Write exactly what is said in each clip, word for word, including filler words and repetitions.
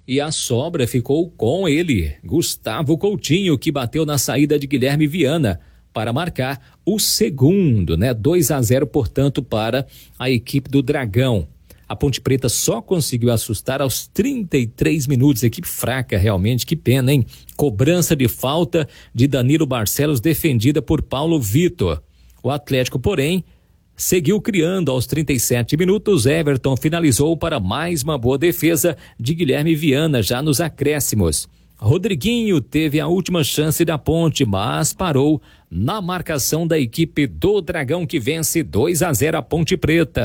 e a sobra ficou com ele, Gustavo Coutinho, que bateu na saída de Guilherme Viana para marcar o segundo, né? dois a zero, portanto, para a equipe do Dragão. A Ponte Preta só conseguiu assustar aos trinta e três minutos, equipe fraca realmente, que pena, hein? Cobrança de falta de Danilo Barcelos, defendida por Paulo Vitor. O Atlético, porém, seguiu criando aos trinta e sete minutos. Everton finalizou para mais uma boa defesa de Guilherme Viana, já nos acréscimos. Rodriguinho teve a última chance da Ponte, mas parou na marcação da equipe do Dragão, que vence dois a zero a Ponte Preta.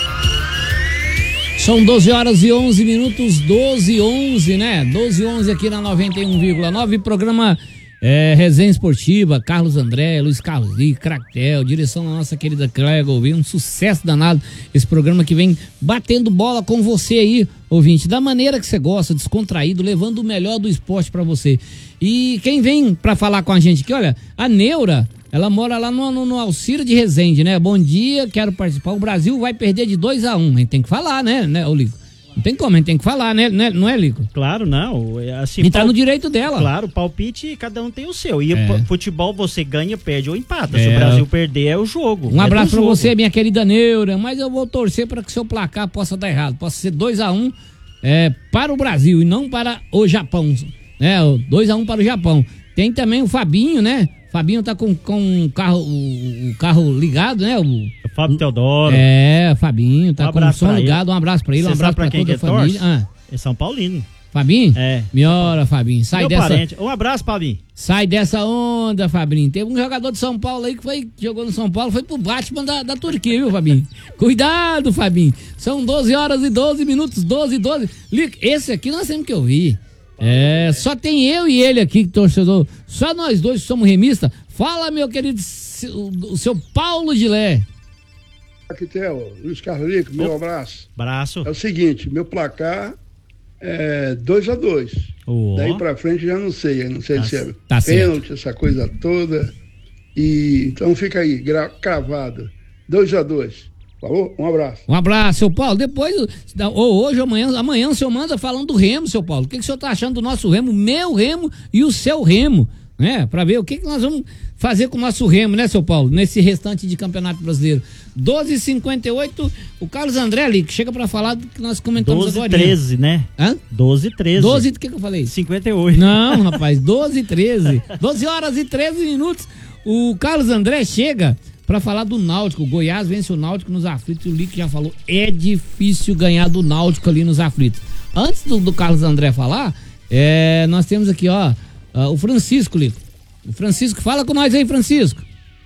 São doze horas e onze minutos, doze e onze, né? doze e onze aqui na noventa e um vírgula nove, programa É, Resenha Esportiva, Carlos André, Luiz Carlos Lick, Cractel, direção da nossa querida Cléia Gouveia, um sucesso danado esse programa que vem batendo bola com você aí, ouvinte, da maneira que você gosta, descontraído, levando o melhor do esporte pra você. E quem vem pra falar com a gente aqui, olha, a Neura, ela mora lá no, no, no Alcira de Resende, né? Bom dia, quero participar, o Brasil vai perder de dois a um, a gente tem que falar, né, né, ô Lico? Não tem como, a gente tem que falar, né? Não é, Lico? Claro, não. Assim, e tá pal... no direito dela. Claro, palpite, cada um tem o seu. E é. futebol você ganha, perde ou empata. É. Se o Brasil perder, é o jogo. Um é abraço pra jogo. você, minha querida Neura. Mas eu vou torcer para que seu placar possa dar errado. Possa ser dois a um é, para o Brasil e não para o Japão. Né? dois a um para o Japão. Tem também o Fabinho, né? Fabinho tá com, com o, carro, o, o carro ligado, né? O, o Fábio Teodoro. É, Fabinho, tá um com o som ligado. Um abraço pra ele, Você um abraço pra quem toda a família. Ah. É São Paulino. Fabinho? É. Minhora, Fabinho. Sai Meu dessa. Parente. Um abraço, Fabinho. Sai dessa onda, Fabinho. Teve um jogador de São Paulo aí que foi, jogou no São Paulo, foi pro Batman da, da Turquia, viu, Fabinho? Cuidado, Fabinho. São doze horas e doze minutos, doze e doze. Esse aqui nós temos que ouvir. É, só tem eu e ele aqui, torcedor. Só nós dois somos remistas. Fala, meu querido, o seu Paulo Gilé. Aqui tem o Luiz Carlos Lick, meu abraço. Abraço. É o seguinte, meu placar é dois a dois. Oh. Daí pra frente já não sei, eu não sei tá, se é tá pênalti, certo. Essa coisa toda. E então fica aí, gra- cravado. dois a dois. Falou? Um abraço. Um abraço, seu Paulo. Depois, ou hoje ou amanhã, amanhã o senhor manda falando do Remo, seu Paulo. O que, que o senhor tá achando do nosso Remo, meu Remo e o seu Remo, né? Pra ver o que, que nós vamos fazer com o nosso Remo, né, seu Paulo? Nesse restante de Campeonato Brasileiro. doze e cinquenta e oito, o Carlos André ali, que chega pra falar do que nós comentamos agora. doze e treze, né? Hã? doze e treze. doze, o que, que eu falei? cinquenta e oito. Não, rapaz, doze e treze. doze horas e treze minutos. O Carlos André chega pra falar do Náutico. O Goiás vence o Náutico nos aflitos. O Lick já falou, é difícil ganhar do Náutico ali nos aflitos. Antes do, do Carlos André falar, é, nós temos aqui, ó, uh, o Francisco, Lico. O Francisco, fala com nós aí, Francisco.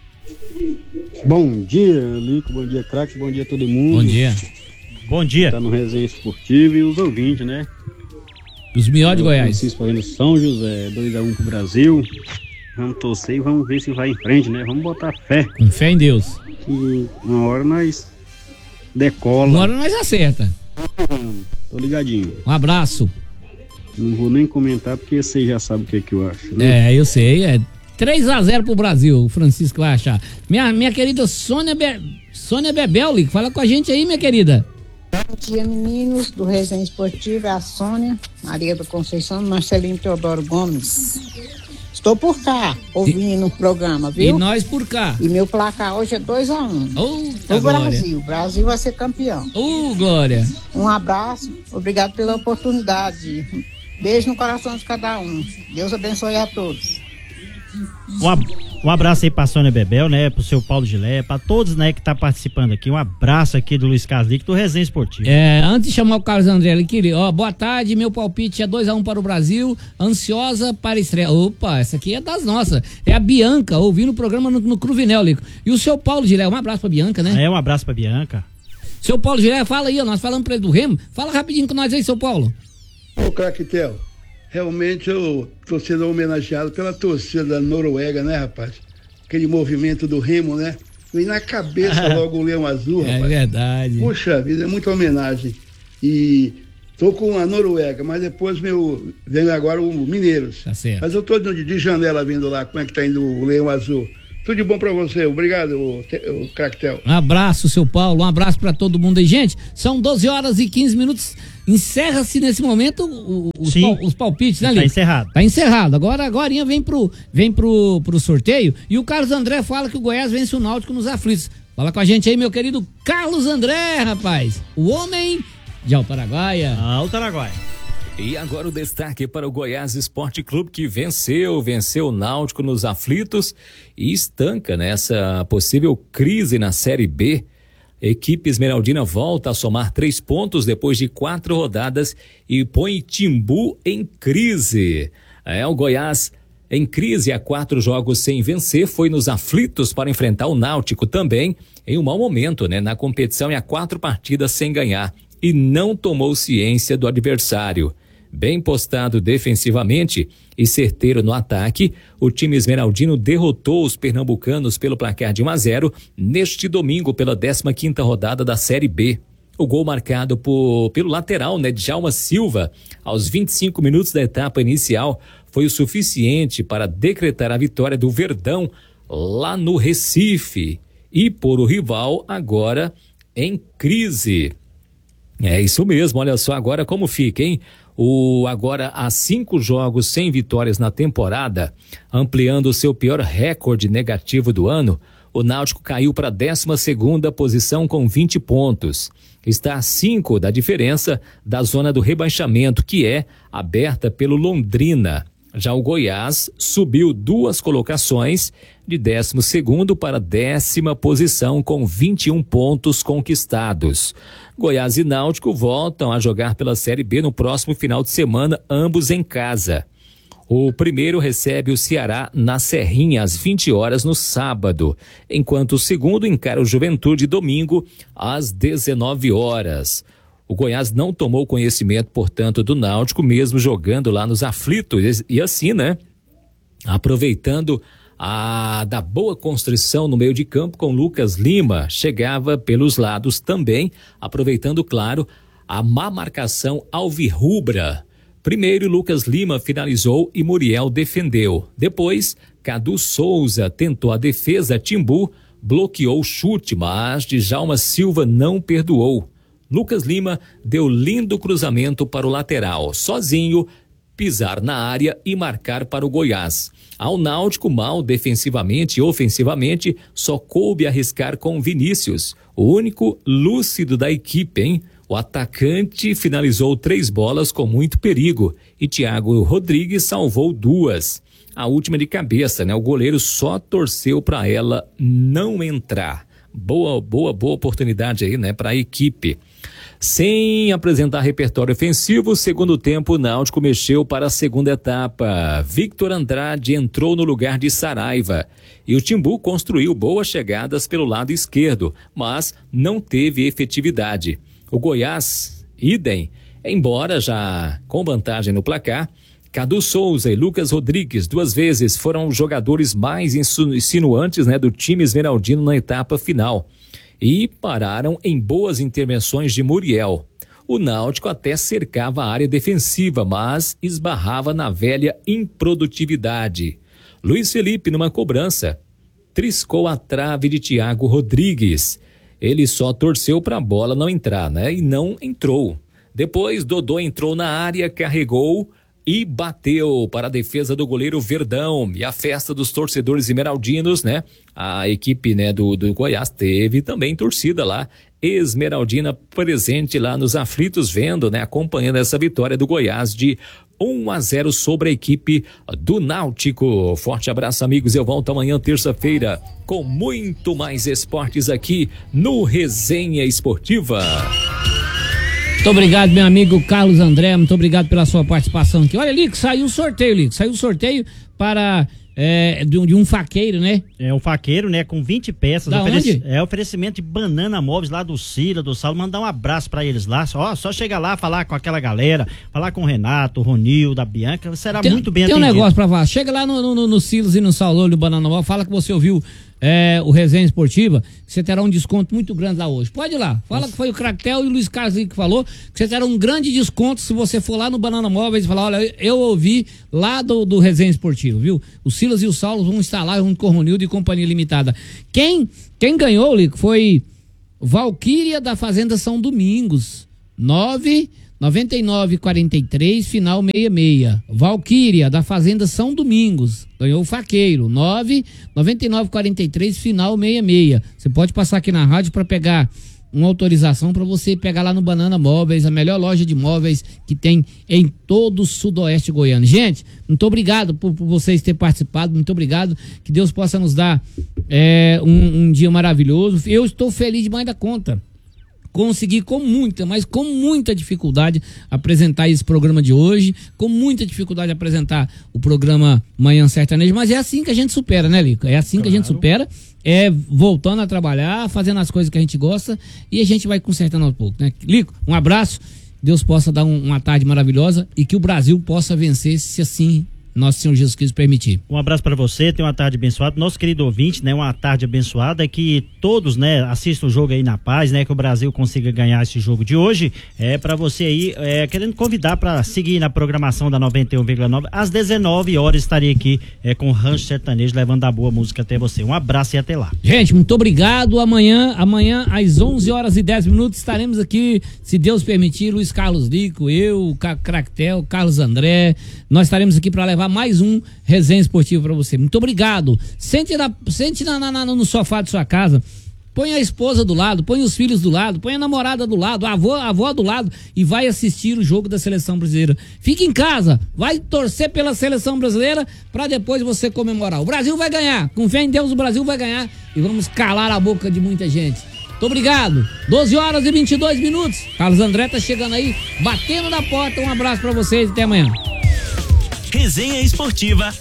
Bom dia, Lico, bom dia, craque, bom dia a todo mundo. Bom dia. Bom dia. Tá no Resenha Esportiva e os ouvintes, né? Os melhores de Goiás. Francisco fazendo São José, dois a um pro Brasil. Vamos torcer e vamos ver se vai em frente, né? Vamos botar fé. Com fé em Deus. E uma hora nós decola. Uma hora nós acerta. Tô ligadinho. Um abraço. Não vou nem comentar porque você já sabe o que é que eu acho, né? É, eu sei, é três a zero pro Brasil, o Francisco vai achar. Minha, minha querida Sônia, Be... Sônia Bebel, fala com a gente aí, minha querida. Bom dia, meninos do Resenha Esportiva, é a Sônia, Maria da Conceição, Marcelinho Teodoro Gomes. Estou por cá, ouvindo o programa, viu? E nós por cá. E meu placar hoje é dois a um. Oh, o Brasil, o Brasil vai ser campeão. Oh, Glória. Um abraço, obrigado pela oportunidade. Beijo no coração de cada um. Deus abençoe a todos. Um abraço aí pra Sônia Bebel, né? Pro seu Paulo Gilé, pra todos, né, que tá participando aqui. Um abraço aqui do Luiz Carlos Lick, do Resenha Esportivo. É, antes de chamar o Carlos André aqui, ó, boa tarde, meu palpite é dois a um para o Brasil, ansiosa para a estreia. Opa, essa aqui é das nossas. É a Bianca, ouvindo o programa no, no Cruvinel, Lico. E o seu Paulo Gilé, um abraço pra Bianca, né? É, um abraço pra Bianca. Seu Paulo Gilé, fala aí, ó, nós falamos pra ele do Remo. Fala rapidinho com nós aí, seu Paulo. Ô, craque Theo, realmente eu tô sendo homenageado pela torcida da Noruega, né, rapaz? Aquele movimento do Remo, né? Vem na cabeça logo o Leão Azul, rapaz. É verdade. Puxa vida, é muita homenagem. E tô com a Noruega, mas depois meu, vem agora o Mineiros. Tá certo. Mas eu tô de, de janela vindo lá, como é que tá indo o Leão Azul. Tudo de bom pra você, obrigado, o, o Cractel. Um abraço, seu Paulo, um abraço pra todo mundo aí. Gente, são doze horas e quinze minutos. encerra-se nesse momento o, o, os, pal, os palpites, né, Lico? Tá encerrado. Tá encerrado. Agora, agora vem pro, vem pro, pro sorteio e o Carlos André fala que o Goiás vence o Náutico nos aflitos. Fala com a gente aí, meu querido Carlos André, rapaz. O homem de Altaraguaia. Altaraguaia. E agora o destaque para o Goiás Esporte Clube, que venceu, venceu o Náutico nos aflitos e estanca nessa possível crise na Série B. A equipe esmeraldina volta a somar três pontos depois de quatro rodadas e põe Timbu em crise. É, o Goiás em crise há quatro jogos sem vencer, foi nos aflitos para enfrentar o Náutico também em um mau momento, né, na competição e há quatro partidas sem ganhar e não tomou ciência do adversário. Bem postado defensivamente e certeiro no ataque, o time esmeraldino derrotou os pernambucanos pelo placar de um a zero neste domingo pela décima quinta rodada da Série B. O gol marcado por, pelo lateral, né, Djalma Silva, aos vinte e cinco minutos da etapa inicial, foi o suficiente para decretar a vitória do Verdão lá no Recife e pôr o rival agora em crise. É isso mesmo, olha só agora como fica, hein? O agora há cinco jogos sem vitórias na temporada, ampliando o seu pior recorde negativo do ano, o Náutico caiu para a décima segunda posição com vinte pontos. Está a cinco da diferença da zona do rebaixamento, que é aberta pelo Londrina. Já o Goiás subiu duas colocações de décimo segundo para décima posição com vinte e um pontos conquistados. Goiás e Náutico voltam a jogar pela Série B no próximo final de semana, ambos em casa. O primeiro recebe o Ceará na Serrinha às vinte horas no sábado, enquanto o segundo encara o Juventude domingo às dezenove horas. O Goiás não tomou conhecimento, portanto, do Náutico, mesmo jogando lá nos aflitos, e assim, né, aproveitando a da boa construção no meio de campo com Lucas Lima, chegava pelos lados também, aproveitando, claro, a má marcação alvirrubra. Primeiro, Lucas Lima finalizou e Muriel defendeu. Depois, Cadu Souza tentou a defesa, Timbu bloqueou o chute, mas Djalma Silva não perdoou. Lucas Lima deu lindo cruzamento para o lateral, sozinho, pisar na área e marcar para o Goiás. Ao Náutico, mal defensivamente e ofensivamente, só coube arriscar com Vinícius, o único lúcido da equipe, hein? O atacante finalizou três bolas com muito perigo e Thiago Rodrigues salvou duas. A última de cabeça, né? O goleiro só torceu para ela não entrar. Boa, boa, boa oportunidade aí, né? Para a equipe. Sem apresentar repertório ofensivo, segundo tempo o Náutico mexeu para a segunda etapa. Victor Andrade entrou no lugar de Saraiva e o Timbu construiu boas chegadas pelo lado esquerdo, mas não teve efetividade. O Goiás, idem, embora já com vantagem no placar, Cadu Souza e Lucas Rodrigues duas vezes foram os jogadores mais insinuantes, né, do time esmeraldino na etapa final. E pararam em boas intervenções de Muriel. O Náutico até cercava a área defensiva, mas esbarrava na velha improdutividade. Luiz Felipe, numa cobrança, triscou a trave de Thiago Rodrigues. Ele só torceu para a bola não entrar, né? E não entrou. Depois, Dodô entrou na área, carregou e bateu para a defesa do goleiro Verdão. E a festa dos torcedores esmeraldinos, né? A equipe, né, do, do Goiás teve também torcida lá, esmeraldina presente lá nos aflitos, vendo, né, acompanhando essa vitória do Goiás de um a zero sobre a equipe do Náutico. Forte abraço, amigos. Eu volto amanhã, terça-feira, com muito mais esportes aqui no Resenha Esportiva. Muito obrigado, meu amigo Carlos André, muito obrigado pela sua participação aqui. Olha ali que saiu o sorteio, Lico, saiu o sorteio para é, de, um, de um faqueiro, né? É um faqueiro, né, com vinte peças. Da oferec... onde? É oferecimento de Banana Móveis lá do Cira, do Saulo. Mandar um abraço pra eles lá. Ó, só chegar lá, falar com aquela galera, falar com o Renato, o Ronildo, a Bianca, será tem, muito bem tem atendido. Tem um negócio pra falar. Chega lá no, no, no Silos e no Saulo do Banana Móvel, fala que você ouviu É, o Resenha Esportiva, que você terá um desconto muito grande lá hoje. Pode ir lá, fala Nossa. que foi o Cractel e o Luiz Carlos que falou, que você terá um grande desconto se você for lá no Banana Móveis e falar, olha, eu ouvi lá do, do Resenha Esportivo, viu? O Silas e o Saulo vão estar lá junto com o Ronildo e Companhia Limitada. Quem, quem ganhou, Lico, foi Valquíria da Fazenda São Domingos, nove noventa e nove quarenta e três, final sessenta e seis. Valquíria, da Fazenda São Domingos, ganhou o faqueiro, nove noventa e nove quarenta e três, final sessenta e seis. Você pode passar aqui na rádio para pegar uma autorização para você pegar lá no Banana Móveis, a melhor loja de móveis que tem em todo o sudoeste goiano. Gente, muito obrigado por, por vocês terem participado, muito obrigado, que Deus possa nos dar é, um, um dia maravilhoso. Eu estou feliz demais da conta. Consegui com muita, mas com muita dificuldade apresentar esse programa de hoje, com muita dificuldade apresentar o programa Manhã Sertaneja, mas é assim que a gente supera, né, Lico? É assim claro. que a gente supera, é voltando a trabalhar, fazendo as coisas que a gente gosta e a gente vai consertando aos poucos, né? Lico, um abraço, Deus possa dar um, uma tarde maravilhosa e que o Brasil possa vencer, se assim nosso Senhor Jesus Cristo permitir. Um abraço para você, tenha uma tarde abençoada. Nosso querido ouvinte, né, uma tarde abençoada, que todos, né, assistam o jogo aí na paz, né, que o Brasil consiga ganhar esse jogo de hoje. É para você aí, é, querendo convidar para seguir na programação da noventa e um vírgula nove, às dezenove horas estarei aqui é, com o Rancho Sertanejo, levando a boa música até você. Um abraço e até lá. Gente, muito obrigado. Amanhã, amanhã às onze horas e dez minutos estaremos aqui, se Deus permitir, Luiz Carlos Lico, eu, Cractel, Carlos André, nós estaremos aqui para levar mais um Resenha Esportiva para você. Muito obrigado. Sente, na, sente na, na, no sofá de sua casa, põe a esposa do lado, põe os filhos do lado, põe a namorada do lado, a avó, a avó do lado e vai assistir o jogo da seleção brasileira. Fique em casa, vai torcer pela seleção brasileira para depois você comemorar. O Brasil vai ganhar, com fé em Deus o Brasil vai ganhar e vamos calar a boca de muita gente. Muito obrigado. doze horas e vinte e dois minutos. Carlos André tá chegando aí, batendo na porta. Um abraço para vocês e até amanhã. Resenha Esportiva